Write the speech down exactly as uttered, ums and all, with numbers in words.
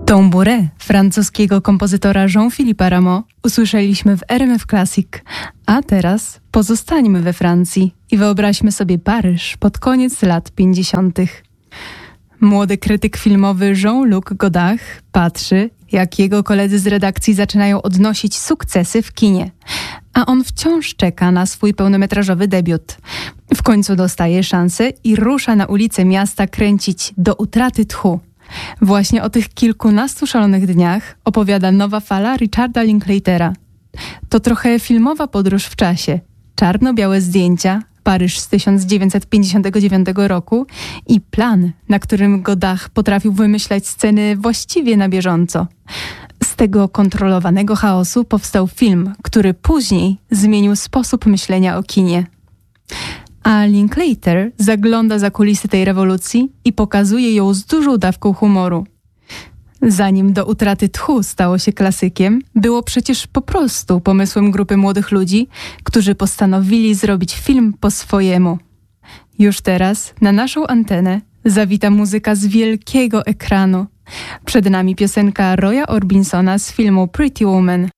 Tambouré francuskiego kompozytora Jean-Philippe Rameau usłyszeliśmy w R M F Classic. A teraz pozostańmy we Francji i wyobraźmy sobie Paryż pod koniec lat pięćdziesiątych. Młody krytyk filmowy Jean-Luc Godard patrzy, jak jego koledzy z redakcji zaczynają odnosić sukcesy w kinie. A on wciąż czeka na swój pełnometrażowy debiut. W końcu dostaje szansę i rusza na ulice miasta kręcić Do utraty tchu. Właśnie o tych kilkunastu szalonych dniach opowiada nowa fala Richarda Linklatera. To trochę filmowa podróż w czasie. Czarno-białe zdjęcia, Paryż z tysiąc dziewięćset pięćdziesiątego dziewiątego roku i plan, na którym Godard potrafił wymyślać sceny właściwie na bieżąco. Z tego kontrolowanego chaosu powstał film, który później zmienił sposób myślenia o kinie. A Linklater zagląda za kulisy tej rewolucji i pokazuje ją z dużą dawką humoru. Zanim Do utraty tchu stało się klasykiem, było przecież po prostu pomysłem grupy młodych ludzi, którzy postanowili zrobić film po swojemu. Już teraz na naszą antenę zawita muzyka z wielkiego ekranu. Przed nami piosenka Roya Orbinsona z filmu Pretty Woman.